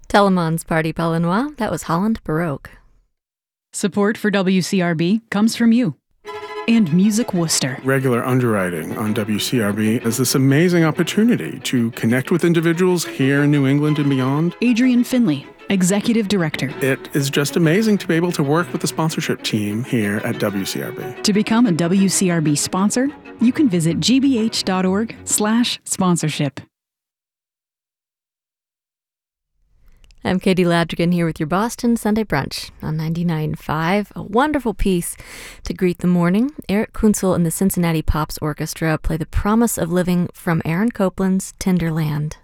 Telemon's Party Palinois, that was Holland Baroque. Support for WCRB comes from you. And Music Worcester. Regular underwriting on WCRB is this amazing opportunity to connect with individuals here in New England and beyond. Adrian Finley, Executive Director. It is just amazing to be able to work with the sponsorship team here at WCRB. To become a WCRB sponsor, you can visit gbh.org/sponsorship. I'm Katie Ladrigan here with your Boston Sunday Brunch on 99.5. A wonderful piece to greet the morning. Eric Kunzel and the Cincinnati Pops Orchestra play The Promise of Living from Aaron Copland's Tinderland.